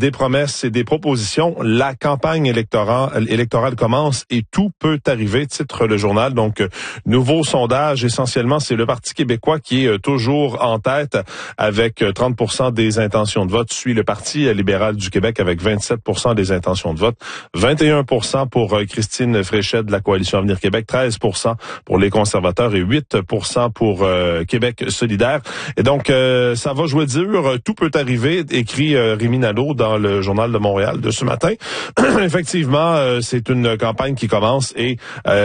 des promesses et des propositions. La campagne électorale commence et tout peut arriver, titre le journal. Donc, nouveau sondage, essentiellement, c'est le Parti québécois qui est toujours en tête avec 30% des intentions de vote, suit le Parti libéral du Québec avec 27% des intentions de vote, 21% pour Christine Fréchette de la Coalition Avenir Québec, 13% pour les conservateurs et 8% pour Québec solidaire. Et donc, ça va jouer dur, tout peut arriver, écrit Rémi Nadeau dans le Journal de Montréal de ce matin. Effectivement, c'est une campagne qui commence et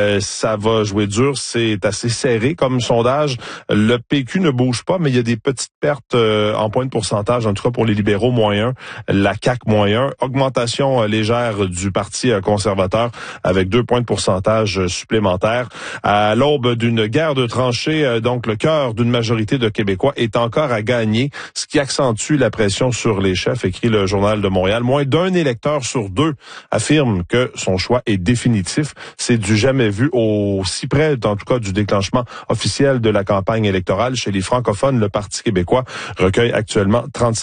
ça va jouer dur, c'est assez serré comme sondage. Le PQ ne bouge pas, mais il y a des petites pertes en point de pourcentage, en tout cas pour les libéraux, -1, la CAQ -1, augmentation légère du Parti conservateur avec 2 points de pourcentage supplémentaires. À l'aube d'une guerre de tranchées, donc le cœur d'une majorité de Québécois est encore à gagner, ce qui accentue la pression sur les chefs, écrit le Journal de Montréal. Moins d'un électeur sur 2 affirme que son choix est définitif. C'est du jamais vu aussi près, en tout cas, du déclenchement officiel de la campagne électorale. Chez les francophones, le Parti québécois recueille actuellement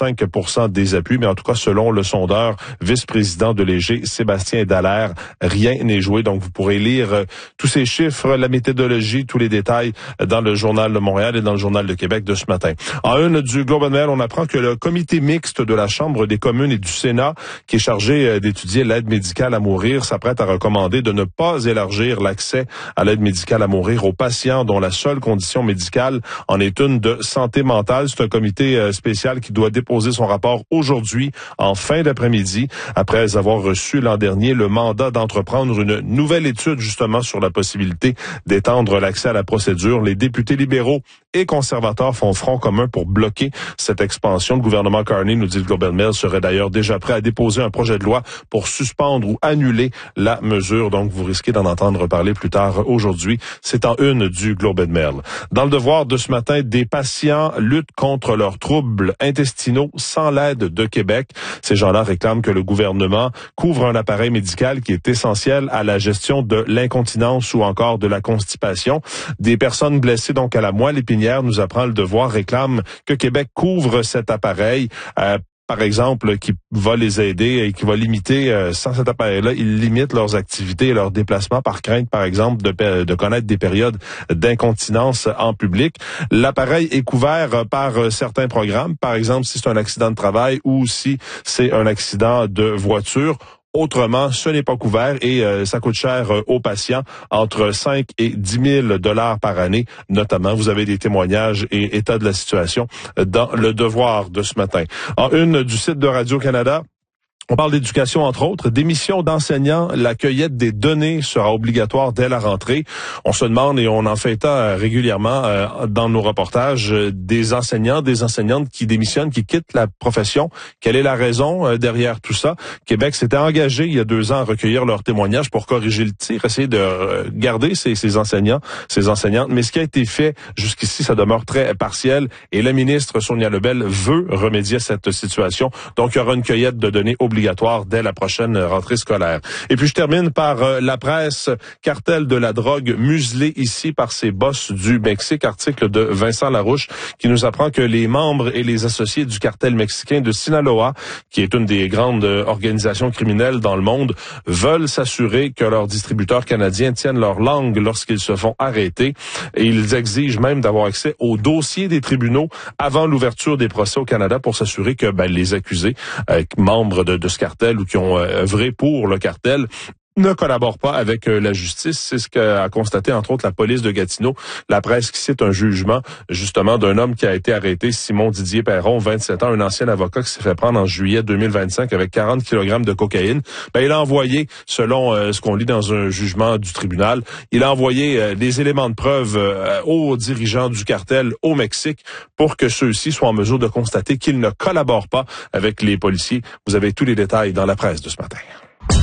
35% des appuis, mais en tout cas, selon le sondeur vice-président de Léger, Sébastien Dallaire, rien n'est joué. Donc, vous pourrez lire tous ces chiffres, la méthodologie, tous les détails dans le Journal de Montréal et dans le Journal de Québec de ce matin. En une du Globe and Mail, on apprend que le comité mixte de la Chambre des communes et du Sénat, qui est chargé d'étudier l'aide médicale à mourir, s'apprête à recommander de ne pas élargir l'accès à l'aide médicale à mourir aux patients dont la seule condition médicale en est une de santé mentale. C'est un comité spécial qui doit déposer son rapport aujourd'hui en fin d'après-midi, après avoir reçu l'an dernier le mandat d'entreprendre une nouvelle étude justement sur la possibilité d'étendre l'accès à la procédure. Les députés libéraux et conservateurs font front commun pour bloquer cette expansion. Le gouvernement Carney, nous dit le Globe and Mail, serait d'ailleurs déjà prêt à déposer un projet de loi pour suspendre ou annuler la mesure. Donc, vous risquez d'en entendre parler plus tard aujourd'hui. C'est en une du Globe and Mail. Dans le Devoir de ce matin, des patients luttent contre leurs troubles intestinaux sans l'aide de Québec. Ces gens-là réclament que le gouvernement couvre un appareil médical qui est essentiel à la gestion de l'incontinence ou encore de la constipation. Des personnes blessées donc à la moelle épinière, nous apprend le Devoir, réclament que Québec couvre cet appareil. Par exemple, qui va les aider et qui va limiter, sans cet appareil-là, ils limitent leurs activités et leurs déplacements par crainte, par exemple, de connaître des périodes d'incontinence en public. L'appareil est couvert par certains programmes, par exemple, si c'est un accident de travail ou si c'est un accident de voiture. Autrement, ce n'est pas couvert et ça coûte cher aux patients, entre 5 et 10 000 $ par année. Notamment, vous avez des témoignages et état de la situation dans le Devoir de ce matin. En une du site de Radio-Canada, on parle d'éducation, entre autres. Démission d'enseignants, la cueillette des données sera obligatoire dès la rentrée. On se demande, et on en fait état régulièrement dans nos reportages, des enseignants, des enseignantes qui démissionnent, qui quittent la profession. Quelle est la raison derrière tout ça? Québec s'était engagé il y a 2 ans à recueillir leurs témoignages pour corriger le tir, essayer de garder ces enseignants, ces enseignantes. Mais ce qui a été fait jusqu'ici, ça demeure très partiel. Et la ministre Sonia Lebel veut remédier à cette situation. Donc, il y aura une cueillette de données obligatoire dès la prochaine rentrée scolaire. Et puis je termine par la presse, cartel de la drogue muselé ici par ses boss du Mexique, article de Vincent Larouche qui nous apprend que les membres et les associés du cartel mexicain de Sinaloa, qui est une des grandes organisations criminelles dans le monde, veulent s'assurer que leurs distributeurs canadiens tiennent leur langue lorsqu'ils se font arrêter. Et ils exigent même d'avoir accès aux dossiers des tribunaux avant l'ouverture des procès au Canada pour s'assurer que les accusés, membres de ce cartel ou qui ont œuvré pour le cartel, ne collaborent pas avec la justice. C'est ce qu'a constaté, entre autres, la police de Gatineau. La presse qui cite un jugement, justement, d'un homme qui a été arrêté, Simon Didier Perron, 27 ans, un ancien avocat qui s'est fait prendre en juillet 2025 avec 40 kg de cocaïne. Il a envoyé, selon ce qu'on lit dans un jugement du tribunal, il a envoyé des éléments de preuve aux dirigeants du cartel au Mexique pour que ceux-ci soient en mesure de constater qu'ils ne collaborent pas avec les policiers. Vous avez tous les détails dans la presse de ce matin.